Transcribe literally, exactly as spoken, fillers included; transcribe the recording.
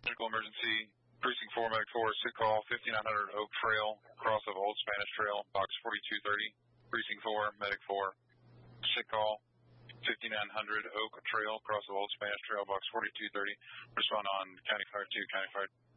Medical emergency, precinct four, medic four, sick call, fifty-nine hundred Oak Trail, cross of Old Spanish Trail, box forty-two thirty. Precinct four, medic four, sick call, fifty-nine hundred Oak Trail, cross of Old Spanish Trail, box forty-two thirty. Respond on County Fire two, County Fire